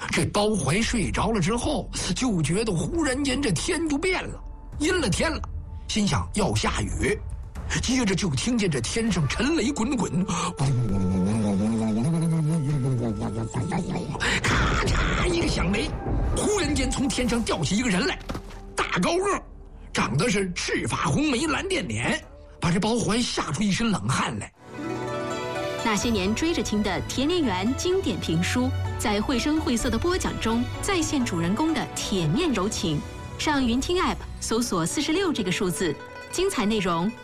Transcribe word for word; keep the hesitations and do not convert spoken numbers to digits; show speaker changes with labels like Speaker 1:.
Speaker 1: 这包怀睡着了之后，就觉得忽然间这天就变了，阴了天了，心想要下雨。接着就听见这天上沉雷滚滚，咔嚓一个响雷，忽然间从天上掉下一个人来，大高个，长得是赤发红眉蓝靛脸，把这包怀吓出一身冷汗来。
Speaker 2: 那些年追着听的田连元经典评书，在绘声绘色的播讲中再现主人公的铁面柔情。上云听 App 搜索四十六这个数字，精彩内容